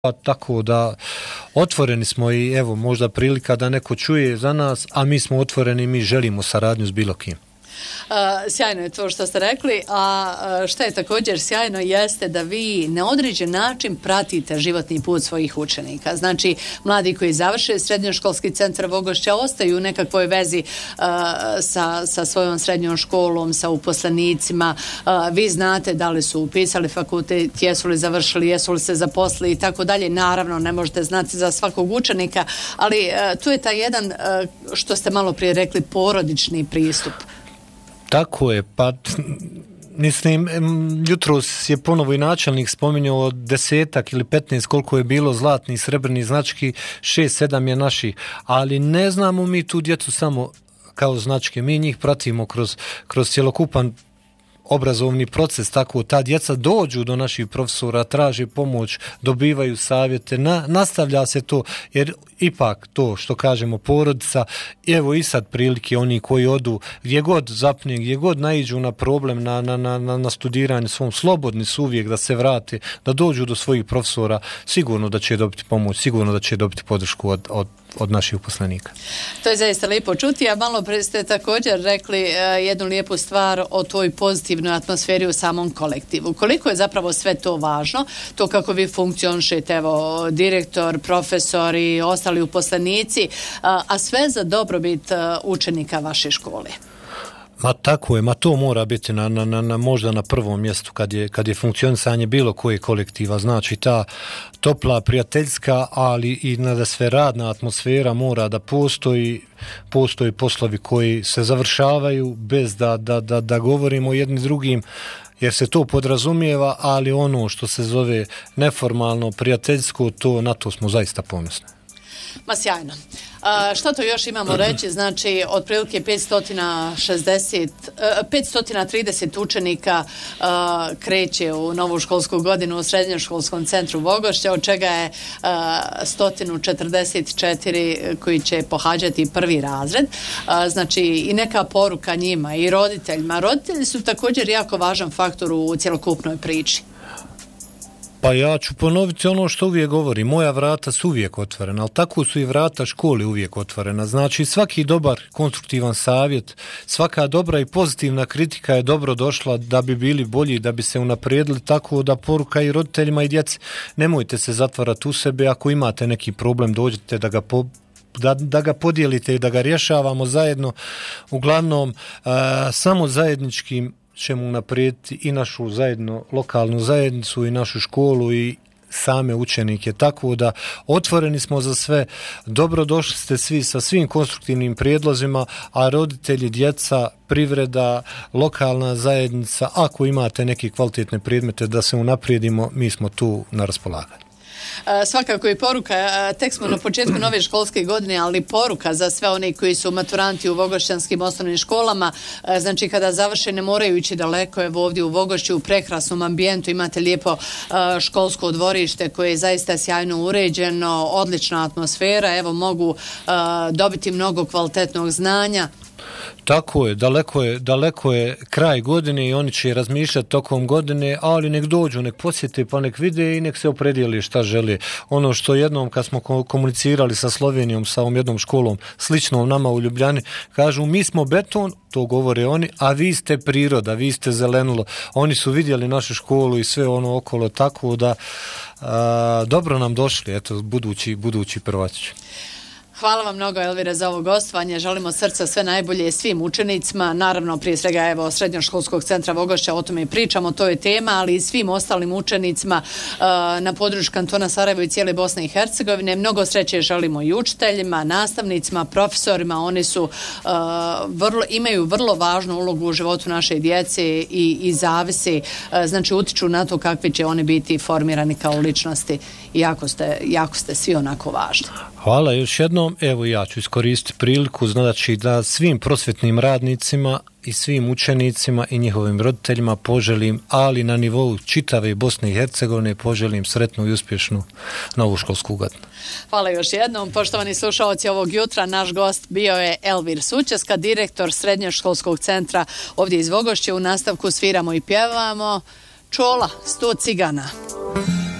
tako da otvoreni smo i evo možda prilika da neko čuje za nas, a mi smo otvoreni i mi želimo saradnju s bilo kim. Sjajno je to što ste rekli, a što je također sjajno jeste da vi na određen način pratite životni put svojih učenika. Znači, mladi koji završe srednjoškolski centar Vogošća ostaju u nekakvoj vezi sa svojom srednjom školom, sa uposlenicima. Vi znate da li su upisali fakultet, jesu li završili, jesu li se zaposlili i tako dalje. Naravno, ne možete znati za svakog učenika, ali tu je taj jedan, što ste malo prije rekli, porodični pristup. Tako je, pa mislim, jutros je ponovo i načelnik spominjao 10 ili 15 koliko je bilo zlatnih i srebrnih znački, 6-7 je naših, ali ne znamo mi tu djecu samo kao značke, mi njih pratimo kroz cjelokupan obrazovni proces, tako ta djeca dođu do naših profesora, traže pomoć, dobivaju savjete, nastavlja se to, jer ipak to što kažemo porodica, evo i sad prilike oni koji odu gdje god zapne, gdje god naiđu na problem na studiranju svom, slobodni su uvijek da se vrate, da dođu do svojih profesora, sigurno da će dobiti pomoć, sigurno da će dobiti podršku od naših uposlenika. To je zaista lijepo čuti, a malo pre ste također rekli jednu lijepu stvar o toj pozitivnoj atmosferi u samom kolektivu. Koliko je zapravo sve to važno, to kako vi funkcionišete, evo, direktor, profesori, ostali uposlenici, a sve za dobrobit učenika vaše škole. Ma tako je, to mora biti možda na prvom mjestu kad je funkcionisanje bilo koje kolektiva, znači ta topla, prijateljska, ali i nadasveradna atmosfera mora da postoji poslovi koji se završavaju bez da govorimo jedni drugim, jer se to podrazumijeva, ali ono što se zove neformalno, prijateljsko, na to smo zaista ponosni. Ma sjajno. Što to još imamo reći? Znači, otprilike 530 učenika kreće u novu školsku godinu u srednjoškolskom centru Vogošća, od čega je 144 koji će pohađati prvi razred. Znači, i neka poruka njima i roditeljima. Roditelji su također jako važan faktor u cjelokupnoj priči. Pa ja ću ponoviti ono što uvijek govorim, moja vrata su uvijek otvorena, ali tako su i vrata škole uvijek otvorena. Znači svaki dobar konstruktivan savjet, svaka dobra i pozitivna kritika je dobro došla da bi bili bolji, da bi se unaprijedili, tako da poruka i roditeljima i djeci, nemojte se zatvarati u sebe, ako imate neki problem dođite da ga podijelite i da ga rješavamo zajedno. Uglavnom, samo zajedničkim ćemo unaprijediti i našu zajedno lokalnu zajednicu i našu školu i same učenike, tako da otvoreni smo za sve, dobrodošli ste svi sa svim konstruktivnim prijedlozima, a roditelji, djeca, privreda, lokalna zajednica, ako imate neke kvalitetne predmete da se unaprijedimo, mi smo tu na raspolaganju. Svakako i poruka, tek smo na početku nove školske godine, ali poruka za sve one koji su maturanti u vogošćanskim osnovnim školama, znači kada završe ne moraju ići daleko, evo ovdje u Vogošću u prekrasnom ambijentu imate lijepo školsko dvorište koje je zaista sjajno uređeno, odlična atmosfera, evo mogu dobiti mnogo kvalitetnog znanja. Tako je, daleko je kraj godine i oni će razmišljati tokom godine, ali nek dođu, nek posjete pa nek vide i nek se opredijeli šta žele. Ono što jednom kad smo komunicirali sa Slovenijom, sa ovom jednom školom sličnom nama u Ljubljani, kažu mi smo beton, to govore oni, a vi ste priroda, vi ste zelenulo. Oni su vidjeli našu školu i sve ono okolo, tako da dobro nam došli, eto, budući prvaci. Hvala vam mnogo, Elvire, za ovo gostovanje. Želimo srca sve najbolje svim učenicima. Naravno, prije svega, evo, Srednjoškolskog centra Vogošća, o tome i pričamo, to je tema, ali i svim ostalim učenicima na području kantona Sarajevo i cijele Bosne i Hercegovine. Mnogo sreće želimo i učiteljima, nastavnicima, profesorima. Oni su imaju vrlo važnu ulogu u životu naše djece i zavisi, znači utiču na to kakvi će oni biti formirani kao ličnosti. Jako ste svi onako važni. Hvala još jednom. Evo ja ću iskoristiti priliku, znači da svim prosvjetnim radnicima i svim učenicima i njihovim roditeljima poželim, ali na nivou čitave Bosne i Hercegovine poželim sretnu i uspješnu novu školsku godinu. Hvala još jednom. Poštovani slušalci, ovog jutra naš gost bio je Elvir Sućeska, direktor Srednjoškolskog centra ovdje iz Vogošće. U nastavku sviramo i pjevamo Čola, 100 cigana.